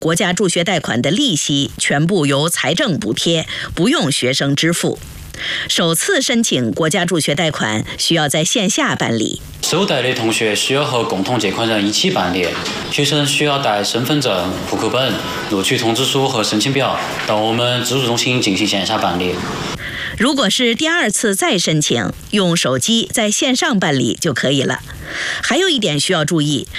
国家助学贷款的利息全部由财政补贴，不用学生支付。首次申请国家助学贷款需要在线下办理， 受贷的同学需要和共同借款人一起办理，学生需要带身份证、户口本、录取通知书和申请表到我们自助中心进行线下办理。 如果是第二次再申请，用手机在线上办理就可以了。还有一点需要注意，